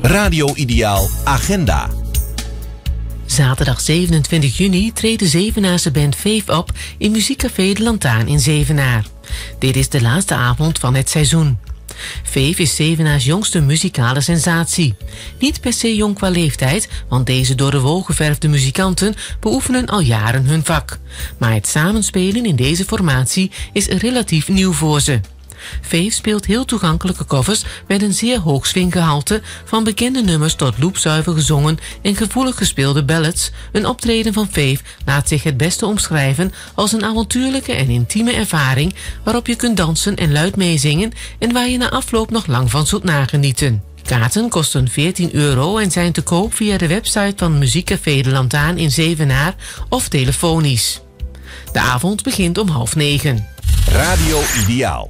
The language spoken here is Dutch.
Radio Ideaal Agenda. Zaterdag 27 juni treedt de Zevenaarse band Fave op in Muziekcafé De Lantaarn in Zevenaar. Dit is de laatste avond van het seizoen. Fave is Zevenaars jongste muzikale sensatie. Niet per se jong qua leeftijd, want deze door de wol geverfde muzikanten beoefenen al jaren hun vak. Maar het samenspelen in deze formatie is relatief nieuw voor ze. Fave speelt heel toegankelijke covers met een zeer hoog swinggehalte, van bekende nummers tot loopzuiver gezongen en gevoelig gespeelde ballads. Een optreden van Fave laat zich het beste omschrijven als een avontuurlijke en intieme ervaring waarop je kunt dansen en luid meezingen en waar je na afloop nog lang van zult nagenieten. Kaarten kosten €14 en zijn te koop via de website van Muziekcafé De Lantaarn in Zevenaar of telefonisch. De avond begint om 20:30. Radio Ideaal.